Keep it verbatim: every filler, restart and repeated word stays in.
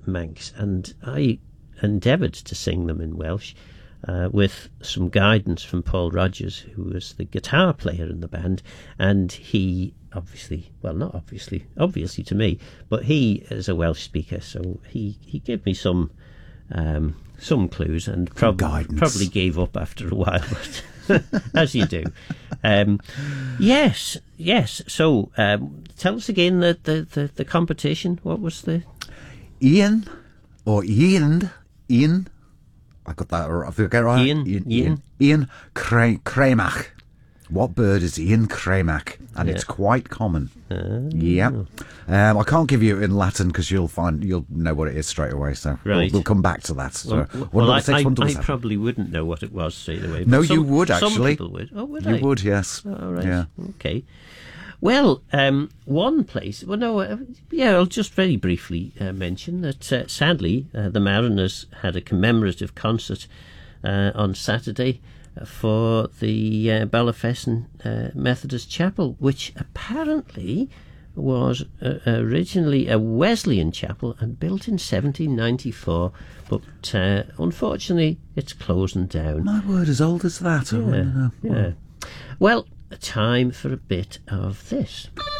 Manx, and I endeavoured to sing them in Welsh uh, with some guidance from Paul Rogers, who was the guitar player in the band, and he obviously, well, not obviously, obviously to me, but he is a Welsh speaker, so he, he gave me some um, some clues, and prob- probably gave up after a while, but as you do. Um, yes, yes. So um, tell us again the, the, the, the competition. What was the... Ian, or Ian, Ian, I got that right. I forget right. Ian, Ian, Ian, Ian, Ian Cre- Cremach. What bird is Ian Cremach? And yeah. it's quite common. Uh, Yeah. Um, I can't give you it in Latin because you'll find you'll know what it is straight away. So right. we'll, we'll come back to that. So, well, well, well I, I, one I probably wouldn't know what it was straight away. No, some, you would actually. Some people would. Oh, would you I? would, yes. Oh, right. Yeah. Okay. Well, um, one place. Well, no. Uh, yeah, I'll just very briefly uh, mention that. Uh, sadly, uh, the Mariners had a commemorative concert uh, on Saturday for the uh, Ballafesson uh, Methodist Chapel, which apparently was uh, originally a Wesleyan chapel and built in seventeen ninety-four, but uh, unfortunately it's closing down. My word, as old as that. Yeah, I wonder. yeah. Well, time for a bit of this.